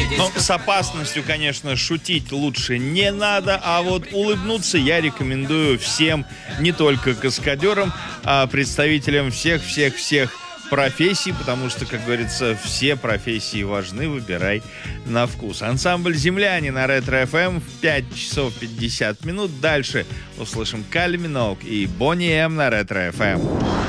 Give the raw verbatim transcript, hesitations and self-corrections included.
Но с опасностью, конечно, шутить лучше не надо, а вот улыбнуться я рекомендую всем, не только каскадерам, а представителям всех-всех-всех профессий, потому что, как говорится, все профессии важны, выбирай на вкус. Ансамбль «Земляне» на Ретро-эф эм в пять часов пятьдесят минут. Дальше услышим Кали Миноуг и Бонни М на Ретро-эф эм.